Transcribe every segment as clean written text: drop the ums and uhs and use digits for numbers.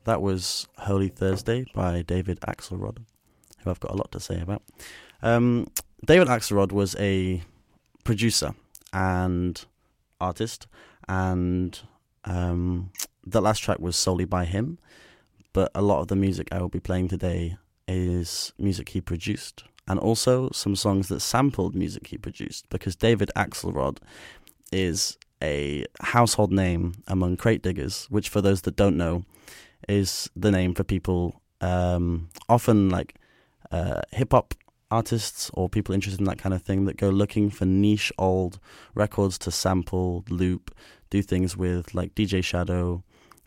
That was Holy Thursday by David Axelrod, who I've got a lot to say about. David Axelrod was a producer and artist, and the last track was solely by him, but a lot of the music I will be playing today is music he produced, and also some songs that sampled music he produced, because David Axelrod is a household name among crate diggers, which, for those that don't know, is the name for people, often like hip-hop artists or people interested in that kind of thing, that go looking for niche old records to sample, loop, do things with, like DJ Shadow,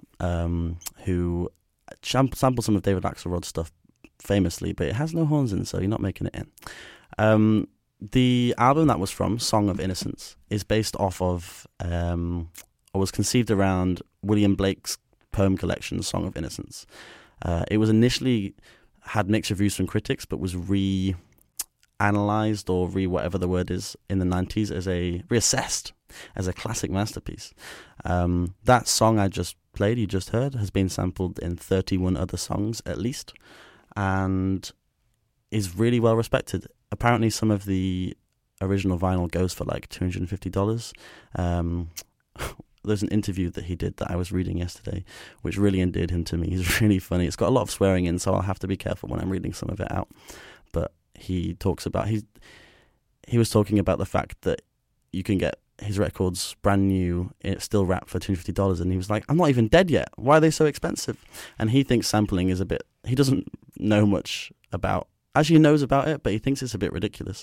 who sampled some of David Axelrod's stuff famously, but it has no horns in, so you're not making it in. The album that was from, Song of Innocence, is based off of, or was conceived around William Blake's poem collection, Song of Innocence. It was initially had mixed reviews from critics, but was reanalyzed or whatever the word is in the 90s reassessed as a classic masterpiece. That song I just played, you just heard, has been sampled in 31 other songs at least, and is really well respected. Apparently some of the original vinyl goes for like $250. There's an interview that he did that I was reading yesterday, which really endeared him to me. He's really funny. It's got a lot of swearing in, so I'll have to be careful when I'm reading some of it out. But he talks about, he was talking about the fact that you can get his records brand new, it's still wrapped for $250, and he was like, I'm not even dead yet. Why are they so expensive? And he thinks sampling is a bit, he doesn't know much about, actually he knows about it, but he thinks it's a bit ridiculous.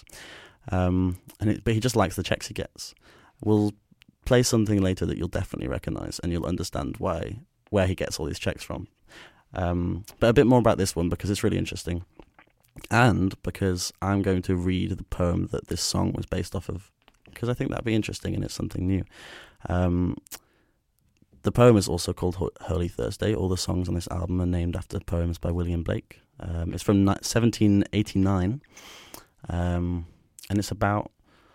But he just likes the checks he gets. We'll play something later that you'll definitely recognize, and you'll understand where he gets all these checks from. But a bit more about this one, because it's really interesting, and because I'm going to read the poem that this song was based off of, because I think that'd be interesting and it's something new. The poem is also called Holy Thursday. All the songs on this album are named after poems by William Blake. It's from 1789, and it's about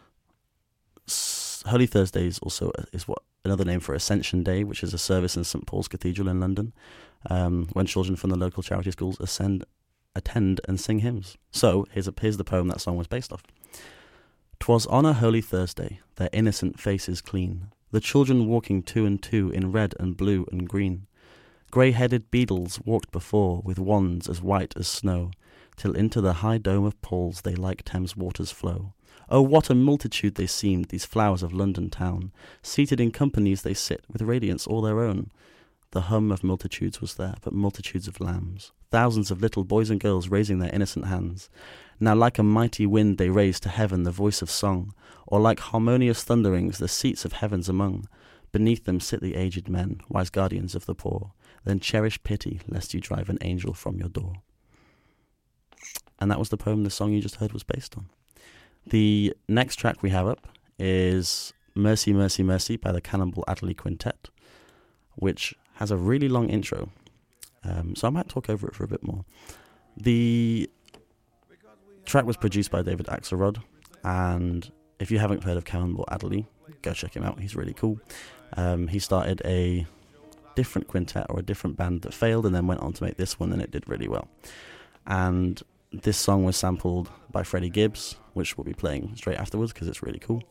Holy Thursday is another name for Ascension Day, which is a service in St Paul's Cathedral in London, when children from the local charity schools attend and sing hymns. So here's the poem that song was based off. 'Twas on a holy Thursday, their innocent faces clean, the children walking two and two in red and blue and green. Grey-headed beadles walked before with wands as white as snow, till into the high dome of Paul's they like Thames waters flow. Oh, what a multitude they seemed, these flowers of London town. Seated in companies they sit, with radiance all their own. The hum of multitudes was there, but multitudes of lambs, thousands of little boys and girls raising their innocent hands. Now like a mighty wind they raised to heaven the voice of song, or like harmonious thunderings the seats of heavens among. Beneath them sit the aged men, wise guardians of the poor. Then cherish pity, lest you drive an angel from your door. And that was the poem the song you just heard was based on. The next track we have up is Mercy, Mercy, Mercy by the Cannonball Adderley Quintet, which has a really long intro. So I might talk over it for a bit more. The track was produced by David Axelrod, and if you haven't heard of Cannonball Adderley, go check him out. He's really cool. He started a different quintet or a different band that failed and then went on to make this one, and it did really well. And this song was sampled by Freddie Gibbs, which we'll be playing straight afterwards because it's really cool.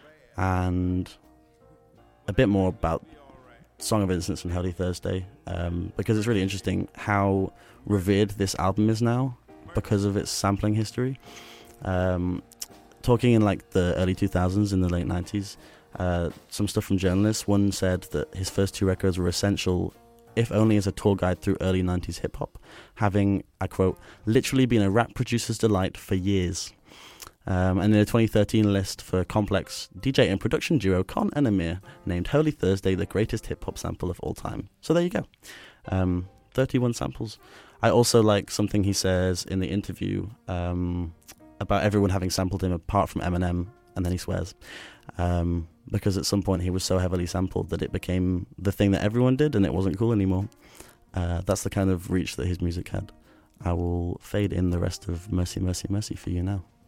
And a bit more about Song of Innocence and Holy Thursday, because it's really interesting how revered this album is now because of its sampling history. Talking in like the early 2000s, in the late 90s, some stuff from journalists, one said that his first two records were essential, if only as a tour guide through early 90s hip-hop, having, I quote, literally been a rap producer's delight for years. And in a 2013 list for Complex, DJ and production duo Con and Amir named Holy Thursday the greatest hip-hop sample of all time. So there you go. 31 samples. I also like something he says in the interview about everyone having sampled him apart from Eminem, and then he swears. Because at some point he was so heavily sampled that it became the thing that everyone did and it wasn't cool anymore. That's the kind of reach that his music had. I will fade in the rest of Mercy, Mercy, Mercy for you now.